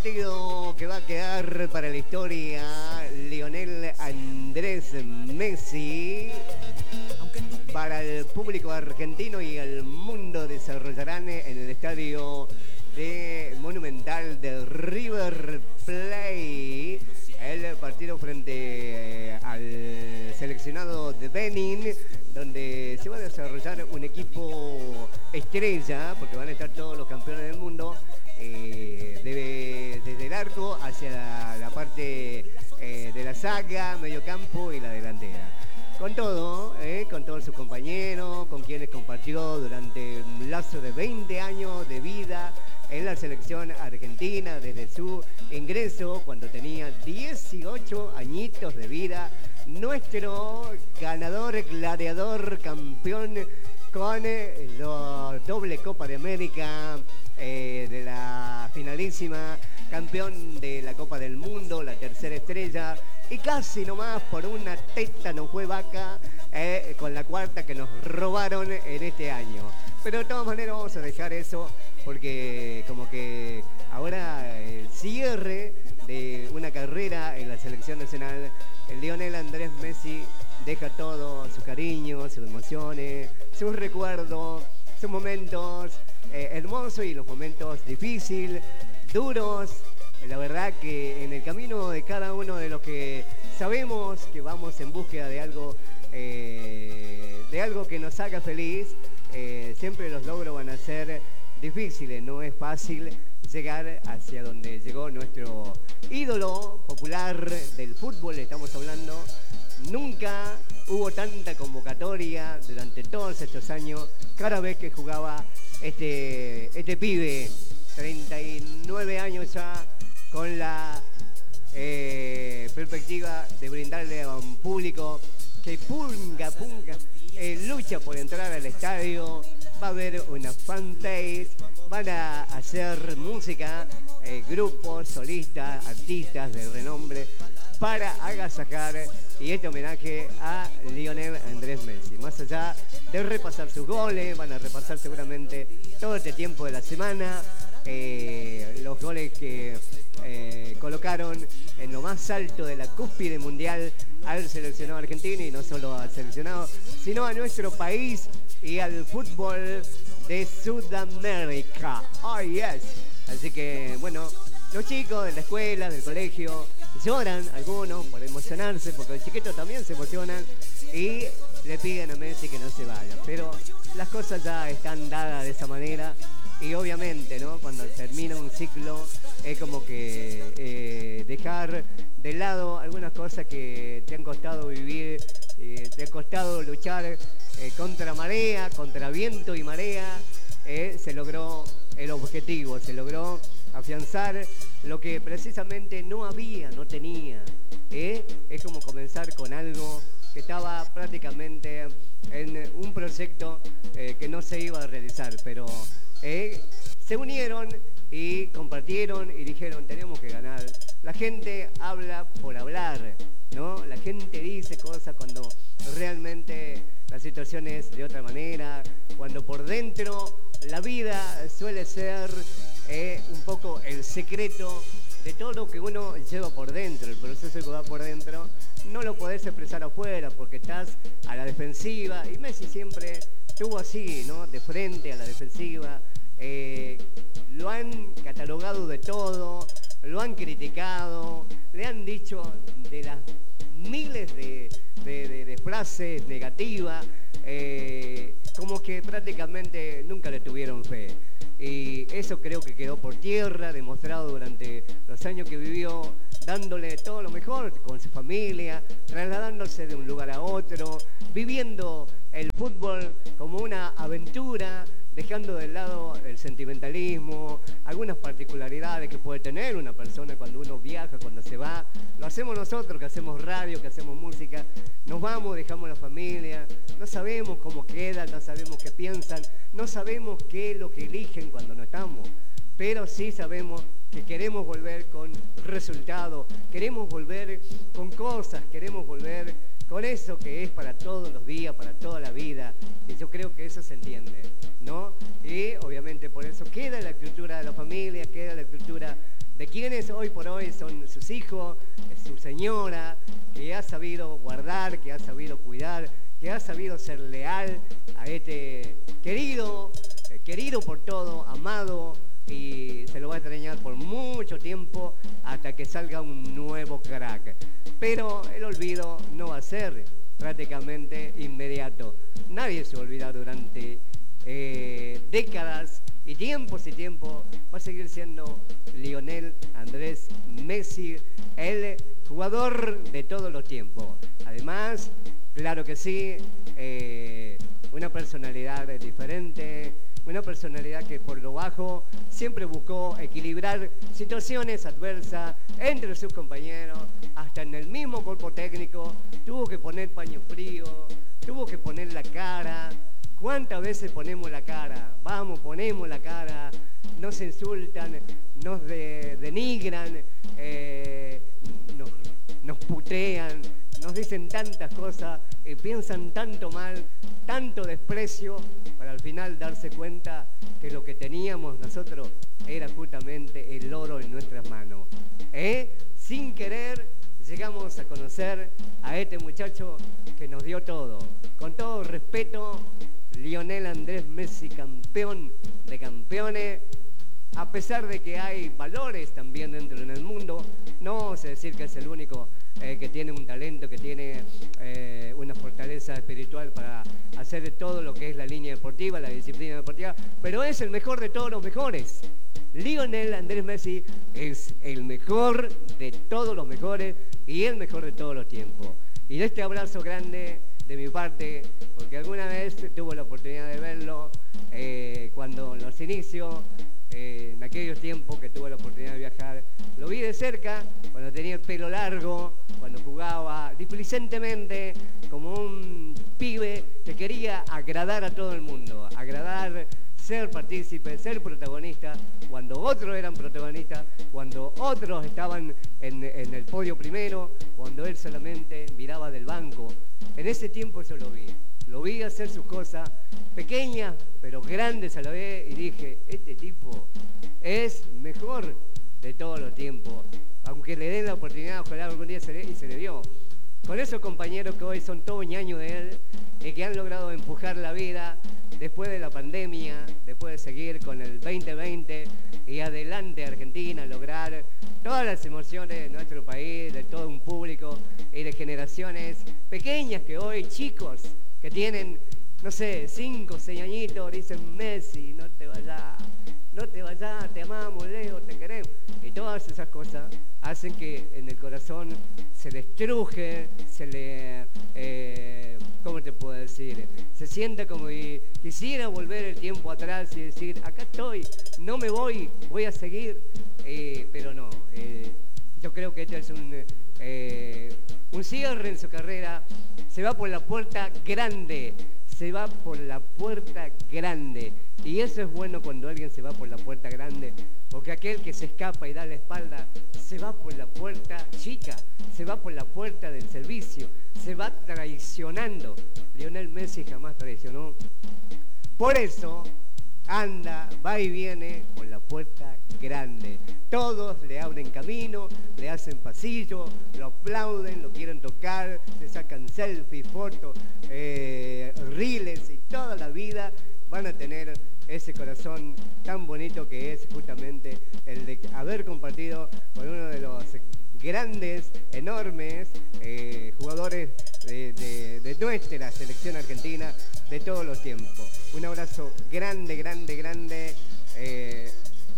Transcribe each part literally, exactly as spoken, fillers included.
partido que va a quedar para la historia. Lionel Andrés Messi. Para el público argentino y el mundo desarrollarán en el estadio de Monumental de River Plate el partido frente eh, al seleccionado de Benin, donde se va a desarrollar un equipo estrella, porque van a estar todos los campeones del mundo, eh, de, desde el arco hacia la, la parte eh, de la saga, medio campo y la delantera. Con todo, eh, con todos sus compañeros, con quienes compartió durante un lazo de veinte años de vida en la selección argentina, desde su ingreso cuando tenía dieciocho añitos de vida. Nuestro ganador, gladiador, campeón con eh, la doble Copa de América, eh, de la finalísima, campeón de la Copa del Mundo, la tercera estrella, y casi nomás por una teta no fue vaca, eh, con la cuarta que nos robaron en este año. Pero de todas maneras vamos a dejar eso, porque como que ahora el cierre de una carrera en la selección nacional, el Lionel Andrés Messi deja todo, su cariño, sus emociones, sus recuerdos, sus momentos eh, hermosos y los momentos difíciles, duros. La verdad que en el camino de cada uno de los que sabemos que vamos en búsqueda de algo, eh, de algo que nos haga feliz, eh, siempre los logros van a ser difíciles. No es fácil llegar hacia donde llegó nuestro ídolo popular del fútbol, estamos hablando. Nunca hubo tanta convocatoria durante todos estos años, cada vez que jugaba este, este pibe, treinta y nueve años ya, con la eh, perspectiva de brindarle a un público que punga, punga, eh, lucha por entrar al estadio. Va a haber una fanpage, van a hacer música, eh, grupos, solistas, artistas de renombre para agasajar y este homenaje a Lionel Andrés Messi. Más allá de repasar sus goles, van a repasar seguramente todo este tiempo de la semana, eh, los goles que eh, colocaron en lo más alto de la cúspide mundial al seleccionado argentino, y no solo al seleccionado, sino a nuestro país y al fútbol de Sudamérica. Oh, yes. Así que, bueno, los chicos de la escuela, del colegio, lloran algunos por emocionarse, porque los chiquitos también se emocionan y le piden a Messi que no se vaya. Pero las cosas ya están dadas de esa manera y obviamente, ¿no?, cuando termina un ciclo es como que eh, dejar de lado algunas cosas que te han costado vivir, eh, te ha costado luchar eh, contra marea, contra viento y marea. Eh, se logró el objetivo, se logró afianzar lo que precisamente no había, no tenía. ¿eh? Es como comenzar con algo que estaba prácticamente en un proyecto eh, que no se iba a realizar, pero eh, se unieron y compartieron y dijeron, tenemos que ganar. La gente habla por hablar, ¿no? La gente dice cosas cuando realmente la situación es de otra manera, cuando por dentro la vida suele ser eh, un poco el secreto de todo lo que uno lleva por dentro. El proceso que va por dentro no lo podés expresar afuera porque estás a la defensiva, y Messi siempre estuvo así, ¿no?, de frente a la defensiva. Eh, lo han catalogado de todo, lo han criticado, le han dicho de las miles de, de, de, de frases negativas, eh, como que prácticamente nunca le tuvieron fe. Y eso creo que quedó por tierra, demostrado durante los años que vivió, dándole todo lo mejor con su familia, trasladándose de un lugar a otro, viviendo el fútbol como una aventura, dejando de lado el sentimentalismo, algunas particularidades que puede tener una persona cuando uno viaja, cuando se va. Lo hacemos nosotros, que hacemos radio, que hacemos música, nos vamos, dejamos la familia, no sabemos cómo quedan, no sabemos qué piensan, no sabemos qué es lo que eligen cuando no estamos, pero sí sabemos que queremos volver con resultados, queremos volver con cosas, queremos volver con eso que es para todos los días, para toda la vida, y yo creo que eso se entiende, ¿no? Y obviamente por eso queda la cultura de la familia, queda la cultura de quienes hoy por hoy son sus hijos, su señora, que ha sabido guardar, que ha sabido cuidar, que ha sabido ser leal a este querido, eh, querido por todo, amado, y se lo va a extrañar por mucho tiempo hasta que salga un nuevo crack. Pero el olvido no va a ser prácticamente inmediato. Nadie se olvida durante eh, décadas y tiempos y tiempos. Va a seguir siendo Lionel Andrés Messi, el jugador de todos los tiempos. Además, claro que sí, eh, una personalidad diferente, una personalidad que por lo bajo siempre buscó equilibrar situaciones adversas entre sus compañeros, hasta en el mismo cuerpo técnico, tuvo que poner paño frío, tuvo que poner la cara. ¿Cuántas veces ponemos la cara? Vamos, ponemos la cara, nos insultan, nos de, denigran, eh, nos, nos putean, nos dicen tantas cosas, eh, piensan tanto mal, tanto desprecio, para al final darse cuenta que lo que teníamos nosotros era justamente el oro en nuestras manos. ¿Eh? Sin querer llegamos a conocer a este muchacho que nos dio todo. Con todo respeto, Lionel Andrés Messi, campeón de campeones. A pesar de que hay valores también dentro del mundo, no vamos a decir que es el único eh, que tiene un talento, que tiene eh, una fortaleza espiritual para hacer todo lo que es la línea deportiva, la disciplina deportiva, pero es el mejor de todos los mejores. Lionel Andrés Messi es el mejor de todos los mejores y el mejor de todos los tiempos. Y de este abrazo grande de mi parte, porque alguna vez tuve la oportunidad de verlo eh, cuando en los inicios, eh, en aquellos tiempos que tuve la oportunidad de viajar, lo vi de cerca cuando tenía el pelo largo, cuando jugaba displicentemente como un pibe que quería agradar a todo el mundo, agradar, ser partícipe, ser protagonista, cuando otros eran protagonistas, cuando otros estaban en, en el podio primero, cuando él solamente miraba del banco. En ese tiempo yo lo vi, lo vi hacer sus cosas pequeñas pero grandes a la vez y dije, este tipo es mejor de todos los tiempos, aunque le den la oportunidad, ojalá algún día se le, y se le dio. Con esos compañeros que hoy son todos ñaños de él y que han logrado empujar la vida después de la pandemia, después de seguir con el veinte veinte y adelante Argentina, lograr todas las emociones de nuestro país, de todo un público y de generaciones pequeñas que hoy, chicos, que tienen, no sé, cinco, seis añitos, dicen Messi, no te vayas, no te vayas, te amamos, Leo, te queremos. Y todas esas cosas hacen que en el corazón se le estruje, se le... Eh, ¿Cómo te puedo decir? Se siente como si quisiera volver el tiempo atrás y decir, acá estoy, no me voy, voy a seguir, eh, pero no. Eh, yo creo que este es un, eh, un cierre en su carrera, se va por la puerta grande, se va por la puerta grande. Y eso es bueno cuando alguien se va por la puerta grande, porque aquel que se escapa y da la espalda, se va por la puerta chica, se va por la puerta del servicio, se va traicionando. Lionel Messi jamás traicionó. Por eso anda, va y viene por la puerta grande. Todos le abren camino, le hacen pasillo, lo aplauden, lo quieren tocar, se sacan selfies, fotos, eh, reels y toda la vida van a tener ese corazón tan bonito que es justamente el de haber compartido con uno de los grandes, enormes eh, jugadores de, de, de nuestra selección argentina de todos los tiempos. Un abrazo grande, grande, grande. Eh,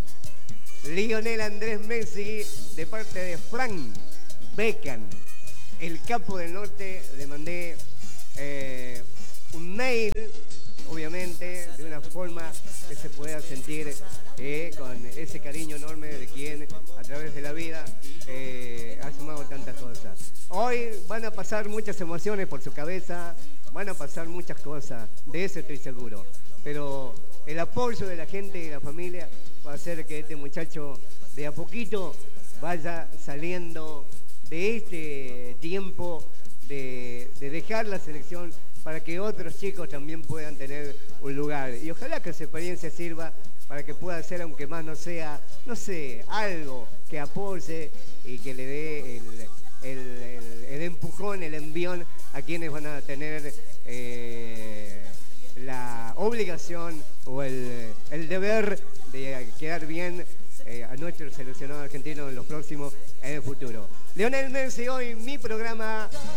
Lionel Andrés Messi, de parte de Frank Beckham, el capo del norte. Le mandé eh, un mail, obviamente, de una forma que se pueda sentir eh, con ese cariño enorme de quien a través de la vida eh, ha sumado tantas cosas. Hoy van a pasar muchas emociones por su cabeza, van a pasar muchas cosas, de eso estoy seguro, pero el apoyo de la gente y la familia va a hacer que este muchacho de a poquito vaya saliendo de este tiempo de, de dejar la selección para que otros chicos también puedan tener un lugar. Y ojalá que esa experiencia sirva para que pueda hacer, aunque más no sea, no sé, algo que apoye y que le dé el, el, el, el empujón, el envión a quienes van a tener eh, la obligación o el, el deber de quedar bien eh, a nuestro seleccionado argentino en los próximos, en el futuro. Lionel Messi, hoy mi programa